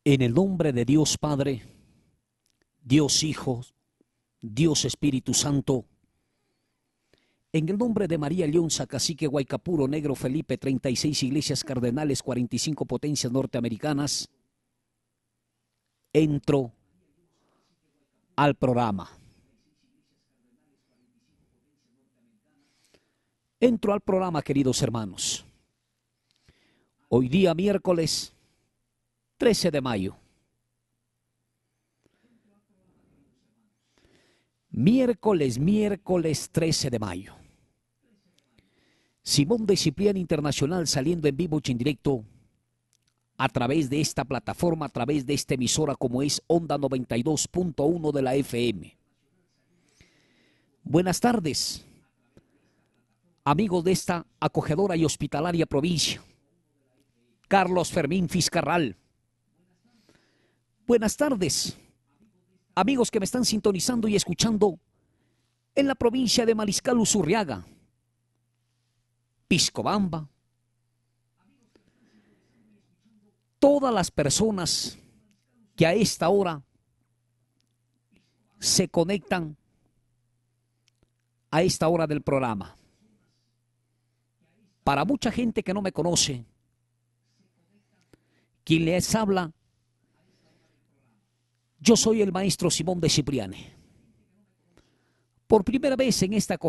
En el nombre de Dios Padre, Dios Hijo, Dios Espíritu Santo, en el nombre de María Leonza, Cacique, Guaycapuro, Negro, Felipe, 36 iglesias cardenales, 45 potencias norteamericanas, entro al programa. Entro al programa, queridos hermanos. Hoy día miércoles 13 de mayo. Miércoles 13 de mayo. Simón de Cipriani Internacional saliendo en vivo y en directo a través de esta plataforma, a través de esta emisora como es Onda 92.1 de la FM. Buenas tardes, amigos de esta acogedora y hospitalaria provincia. Carlos Fermín Fiscarral. Buenas tardes, amigos que me están sintonizando y escuchando en la provincia de Mariscal Usurriaga, Piscobamba, todas las personas que a esta hora se conectan a esta hora del programa. Para mucha gente que no me conoce, quien les habla, yo soy el maestro Simón de Cipriani. Por primera vez en esta